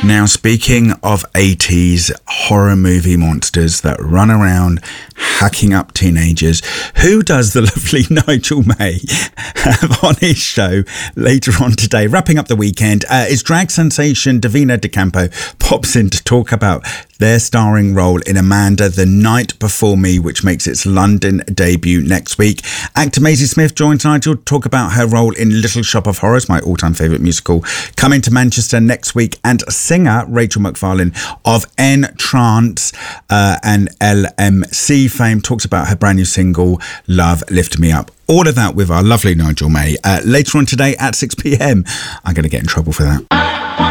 Now, speaking of 80s horror movie monsters that run around hacking up teenagers, who does the lovely Nigel May have on his show later on today? Wrapping up the weekend, is drag sensation Davina De Campo pops in to talk about their starring role in Amanda the Night Before Me, which makes its London debut next week. Actor Maisie Smith joins Nigel to talk about her role in Little Shop of Horrors, my all-time favourite musical, coming to Manchester next week. And singer Rachel McFarlane of N-Trance and LMC fame talks about her brand new single, Love Lift Me Up. All of that with our lovely Nigel May later on today at 6 p.m. I'm going to get in trouble for that.